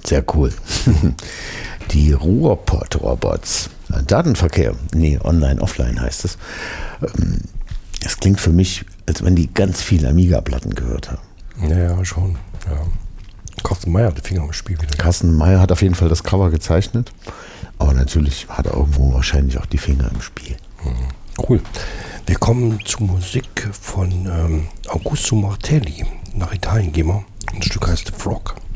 Sehr cool. Die Ruhrpott-Robots. Datenverkehr. Nee, online, offline heißt es. Es klingt für mich, als wenn die ganz viele Amiga-Platten gehört haben. Ja, schon. Ja. Carsten Meyer hat den Finger im Spiel wieder. Carsten Meyer hat auf jeden Fall das Cover gezeichnet. Aber natürlich hat er irgendwo wahrscheinlich auch die Finger im Spiel. Cool. Wir kommen zur Musik von Augusto Martelli. Nach Italien gehen wir. Ein Stück heißt The Frog.